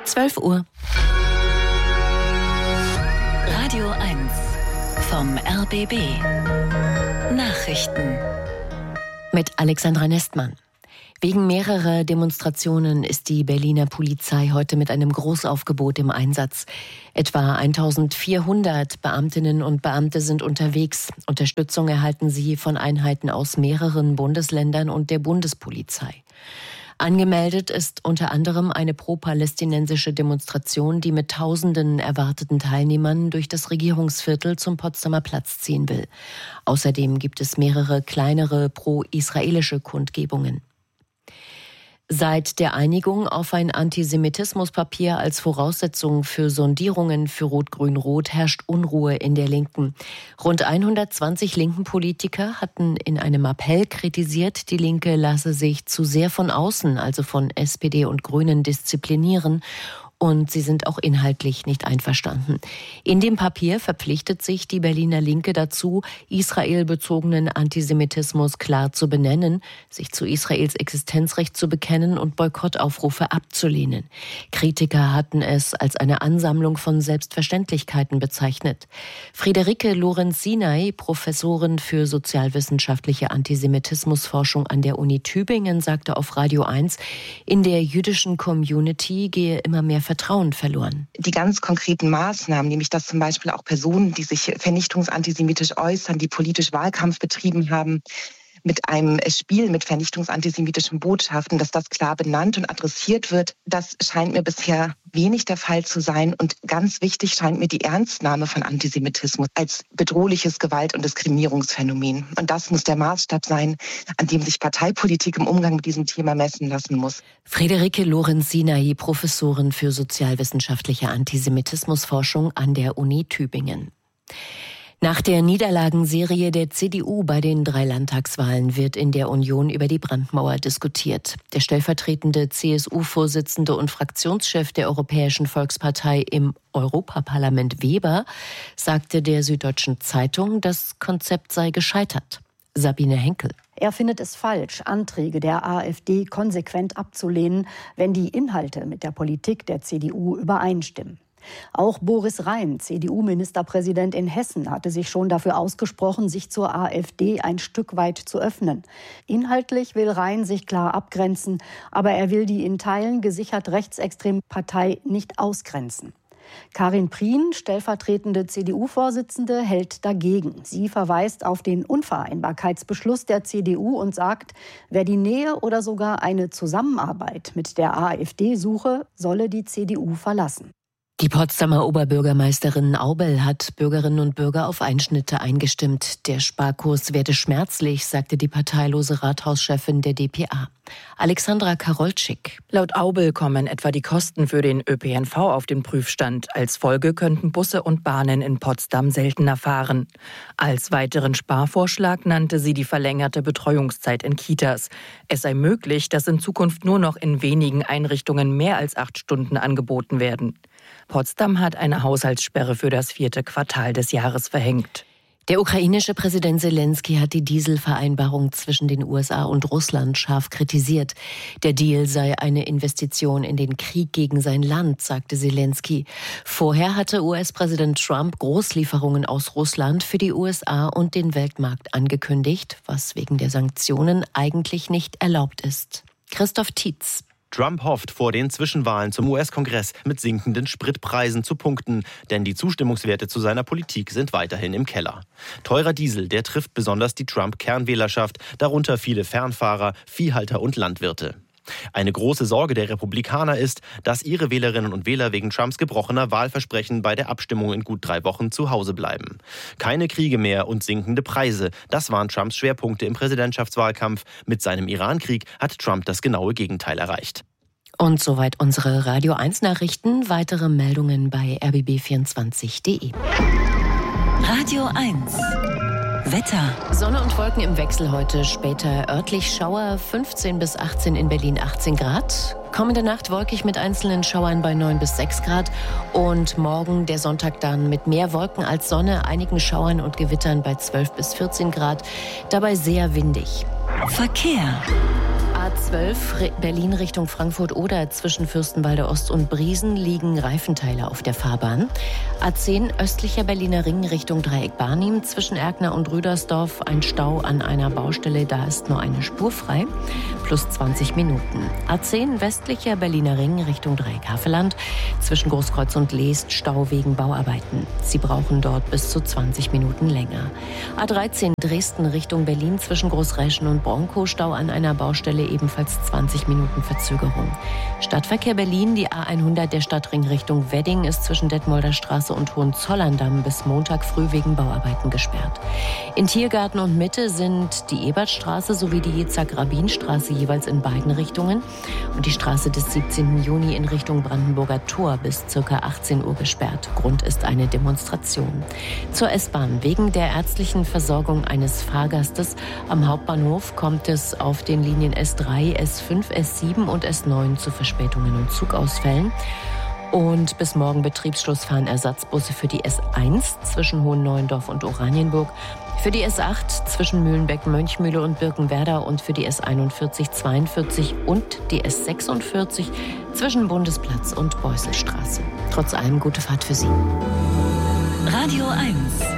12 Uhr. Radio 1 vom RBB. Nachrichten. Mit Alexandra Nestmann. Wegen mehrerer Demonstrationen ist die Berliner Polizei heute mit einem Großaufgebot im Einsatz. Etwa 1400 Beamtinnen und Beamte sind unterwegs. Unterstützung erhalten sie von Einheiten aus mehreren Bundesländern und der Bundespolizei. Angemeldet ist unter anderem eine pro-palästinensische Demonstration, die mit tausenden erwarteten Teilnehmern durch das Regierungsviertel zum Potsdamer Platz ziehen will. Außerdem gibt es mehrere kleinere pro-israelische Kundgebungen. Seit der Einigung auf ein Antisemitismuspapier als Voraussetzung für Sondierungen für Rot-Grün-Rot herrscht Unruhe in der Linken. Rund 120 linken Politiker hatten in einem Appell kritisiert, die Linke lasse sich zu sehr von außen, also von SPD und Grünen, disziplinieren. Und sie sind auch inhaltlich nicht einverstanden. In dem Papier verpflichtet sich die Berliner Linke dazu, israelbezogenen Antisemitismus klar zu benennen, sich zu Israels Existenzrecht zu bekennen und Boykottaufrufe abzulehnen. Kritiker hatten es als eine Ansammlung von Selbstverständlichkeiten bezeichnet. Friederike Lorenz-Sinay, Professorin für sozialwissenschaftliche Antisemitismusforschung an der Uni Tübingen, sagte auf Radio 1, in der jüdischen Community gehe immer mehr Vertrauen verloren. Die ganz konkreten Maßnahmen, nämlich dass zum Beispiel auch Personen, die sich vernichtungsantisemitisch äußern, die politisch Wahlkampf betrieben haben, mit einem Spiel mit vernichtungsantisemitischen Botschaften, dass das klar benannt und adressiert wird, das scheint mir bisher wenig der Fall zu sein. Und ganz wichtig scheint mir die Ernstnahme von Antisemitismus als bedrohliches Gewalt- und Diskriminierungsphänomen. Und das muss der Maßstab sein, an dem sich Parteipolitik im Umgang mit diesem Thema messen lassen muss. Friederike Lorenz-Sinay, Professorin für sozialwissenschaftliche Antisemitismusforschung an der Uni Tübingen. Nach der Niederlagenserie der CDU bei den 3 Landtagswahlen wird in der Union über die Brandmauer diskutiert. Der stellvertretende CSU-Vorsitzende und Fraktionschef der Europäischen Volkspartei im Europaparlament Weber sagte der Süddeutschen Zeitung, das Konzept sei gescheitert. Sabine Henkel. Er findet es falsch, Anträge der AfD konsequent abzulehnen, wenn die Inhalte mit der Politik der CDU übereinstimmen. Auch Boris Rhein, CDU-Ministerpräsident in Hessen, hatte sich schon dafür ausgesprochen, sich zur AfD ein Stück weit zu öffnen. Inhaltlich will Rhein sich klar abgrenzen, aber er will die in Teilen gesichert rechtsextreme Partei nicht ausgrenzen. Karin Prien, stellvertretende CDU-Vorsitzende, hält dagegen. Sie verweist auf den Unvereinbarkeitsbeschluss der CDU und sagt, wer die Nähe oder sogar eine Zusammenarbeit mit der AfD suche, solle die CDU verlassen. Die Potsdamer Oberbürgermeisterin Aubel hat Bürgerinnen und Bürger auf Einschnitte eingestimmt. Der Sparkurs werde schmerzlich, sagte die parteilose Rathauschefin der dpa. Alexandra Karolczyk. Laut Aubel kommen etwa die Kosten für den ÖPNV auf den Prüfstand. Als Folge könnten Busse und Bahnen in Potsdam seltener fahren. Als weiteren Sparvorschlag nannte sie die verlängerte Betreuungszeit in Kitas. Es sei möglich, dass in Zukunft nur noch in wenigen Einrichtungen mehr als 8 Stunden angeboten werden. Potsdam hat eine Haushaltssperre für das 4. Quartal des Jahres verhängt. Der ukrainische Präsident Selenskyj hat die Dieselvereinbarung zwischen den USA und Russland scharf kritisiert. Der Deal sei eine Investition in den Krieg gegen sein Land, sagte Selenskyj. Vorher hatte US-Präsident Trump Großlieferungen aus Russland für die USA und den Weltmarkt angekündigt, was wegen der Sanktionen eigentlich nicht erlaubt ist. Christoph Tietz. Trump hofft, vor den Zwischenwahlen zum US-Kongress mit sinkenden Spritpreisen zu punkten, denn die Zustimmungswerte zu seiner Politik sind weiterhin im Keller. Teurer Diesel, der trifft besonders die Trump-Kernwählerschaft, darunter viele Fernfahrer, Viehhalter und Landwirte. Eine große Sorge der Republikaner ist, dass ihre Wählerinnen und Wähler wegen Trumps gebrochener Wahlversprechen bei der Abstimmung in gut 3 Wochen zu Hause bleiben. Keine Kriege mehr und sinkende Preise, das waren Trumps Schwerpunkte im Präsidentschaftswahlkampf. Mit seinem Iran-Krieg hat Trump das genaue Gegenteil erreicht. Und soweit unsere Radio 1 Nachrichten. Weitere Meldungen bei rbb24.de. Radio 1 Wetter. Sonne und Wolken im Wechsel heute, später örtlich Schauer, 15 bis 18 in Berlin, 18 Grad. Kommende Nacht wolkig mit einzelnen Schauern bei 9 bis 6 Grad. Und morgen, der Sonntag, dann mit mehr Wolken als Sonne, einigen Schauern und Gewittern bei 12 bis 14 Grad. Dabei sehr windig. Verkehr. A12 Berlin Richtung Frankfurt oder zwischen Fürstenwalde Ost und Briesen liegen Reifenteile auf der Fahrbahn. A10 östlicher Berliner Ring Richtung Dreieck-Barnim zwischen Erkner und Rüdersdorf ein Stau an einer Baustelle, da ist nur eine Spur frei, plus 20 Minuten. A10 westlicher Berliner Ring Richtung Dreieck-Havelland zwischen Großkreuz und Leest Stau wegen Bauarbeiten. Sie brauchen dort bis zu 20 Minuten länger. A13 Dresden Richtung Berlin zwischen Großräschen und Bronkow Stau an einer Baustelle, ebenfalls 20 Minuten Verzögerung. Stadtverkehr Berlin, die A100 der Stadtring Richtung Wedding ist zwischen Detmolder Straße und Hohenzollern-Damm bis Montag früh wegen Bauarbeiten gesperrt. In Tiergarten und Mitte sind die Ebertstraße sowie die Jitzak-Rabin-Straße jeweils in beiden Richtungen und die Straße des 17. Juni in Richtung Brandenburger Tor bis ca. 18 Uhr gesperrt. Grund ist eine Demonstration. Zur S-Bahn. Wegen der ärztlichen Versorgung eines Fahrgastes am Hauptbahnhof kommt es auf den Linien S3, S5, S7 und S9 zu Verspätungen und Zugausfällen. Und bis morgen Betriebsschluss fahren Ersatzbusse für die S1 zwischen Hohenneuendorf und Oranienburg, für die S8 zwischen Mühlenbeck, Mönchmühle und Birkenwerder und für die S41, 42 und die S46 zwischen Bundesplatz und Beusselstraße. Trotz allem gute Fahrt für Sie. Radio 1.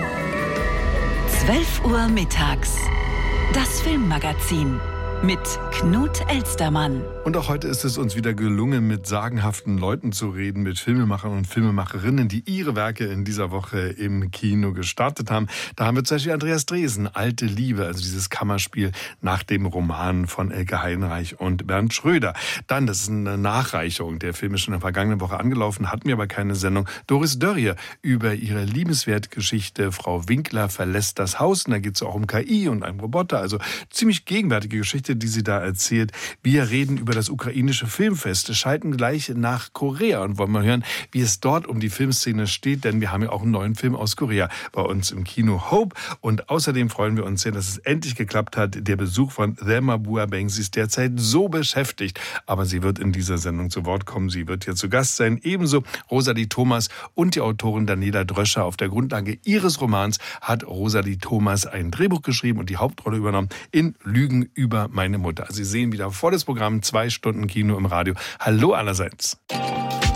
12 Uhr mittags. Das Filmmagazin mit Knut Elstermann. Und auch heute ist es uns wieder gelungen, mit sagenhaften Leuten zu reden, mit Filmemachern und Filmemacherinnen, die ihre Werke in dieser Woche im Kino gestartet haben. Da haben wir zum Beispiel Andreas Dresen, Alte Liebe, also dieses Kammerspiel nach dem Roman von Elke Heidenreich und Bernd Schröder. Dann, das ist eine Nachreichung, der Film ist schon in der vergangenen Woche angelaufen, hatten wir aber keine Sendung. Doris Dörrie über ihre Liebenswertgeschichte Frau Winkler verlässt das Haus. Und da geht es auch um KI und einen Roboter, also ziemlich gegenwärtige Geschichte, die sie da erzählt. Wir reden über das ukrainische Filmfest. Wir schalten gleich nach Korea und wollen mal hören, wie es dort um die Filmszene steht, denn wir haben ja auch einen neuen Film aus Korea bei uns im Kino, Hope. Und außerdem freuen wir uns sehr, dass es endlich geklappt hat. Der Besuch von Thelma Boabeng, sie ist derzeit so beschäftigt, aber sie wird in dieser Sendung zu Wort kommen. Sie wird hier zu Gast sein. Ebenso Rosalie Thomas und die Autorin Daniela Dröscher. Auf der Grundlage ihres Romans hat Rosalie Thomas ein Drehbuch geschrieben und die Hauptrolle übernommen in Lügen über meine Mutter. Sie sehen wieder volles Programm, 2 Stunden Kino im Radio. Hallo allerseits.